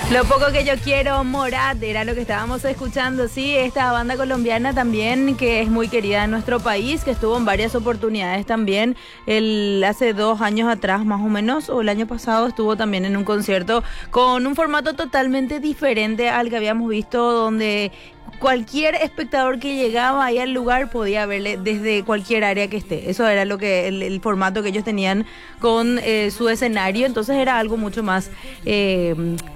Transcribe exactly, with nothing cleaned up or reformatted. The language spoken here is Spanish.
Lo poco que yo quiero, Morat, era lo que estábamos escuchando, sí, esta banda colombiana también que es muy querida en nuestro país, que estuvo en varias oportunidades también, el, hace dos años atrás más o menos, o el año pasado estuvo también en un concierto con un formato totalmente diferente al que habíamos visto, donde cualquier espectador que llegaba ahí al lugar podía verle desde cualquier área que esté. Eso era lo que el, el formato que ellos tenían con eh, su escenario, entonces era algo mucho más... Eh,